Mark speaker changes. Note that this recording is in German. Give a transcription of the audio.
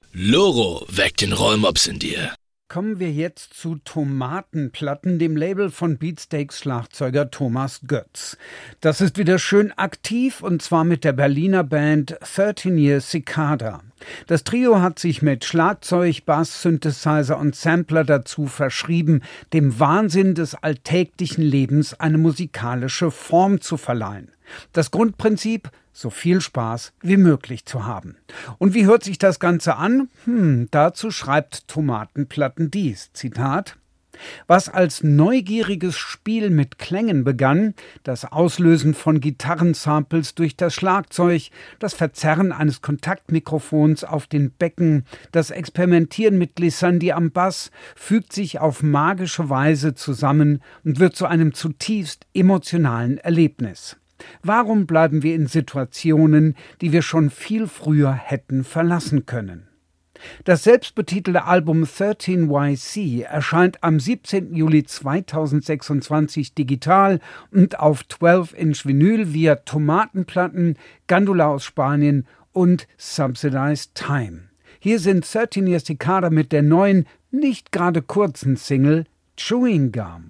Speaker 1: Loro weckt den Rollmops in dir.
Speaker 2: Kommen wir jetzt zu Tomatenplatten, dem Label von Beatsteaks-Schlagzeuger Thomas Götz. Das ist wieder schön aktiv, und zwar mit der Berliner Band 13 Years Cicada. Das Trio hat sich mit Schlagzeug, Bass, Synthesizer und Sampler dazu verschrieben, dem Wahnsinn des alltäglichen Lebens eine musikalische Form zu verleihen. Das Grundprinzip: so viel Spaß wie möglich zu haben. Und wie hört sich das Ganze an? Dazu schreibt Tomatenplatten dies, Zitat: Was als neugieriges Spiel mit Klängen begann, das Auslösen von Gitarrensamples durch das Schlagzeug, das Verzerren eines Kontaktmikrofons auf den Becken, das Experimentieren mit Glissandi am Bass, fügt sich auf magische Weise zusammen und wird zu einem zutiefst emotionalen Erlebnis. Warum bleiben wir in Situationen, die wir schon viel früher hätten verlassen können? Das selbstbetitelte Album 13YC erscheint am 17. Juli 2026 digital und auf 12-Inch Vinyl via Tomatenplatten, Gandula aus Spanien und Subsidized Time. Hier sind 13 Years Cicada mit der neuen, nicht gerade kurzen Single Chewing Gum.